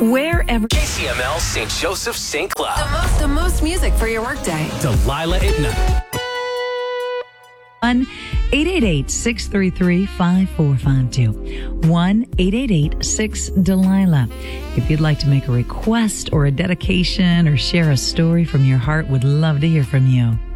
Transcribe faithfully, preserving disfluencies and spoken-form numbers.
wherever. K C M L Saint Joseph Saint Cloud. The most, the most music for your workday. Delilah at night. one eight eight eight, six three three, five four five two. one eight eight eight, six Delilah. If you'd like to make a request or a dedication or share a story from your heart, would love to hear from you.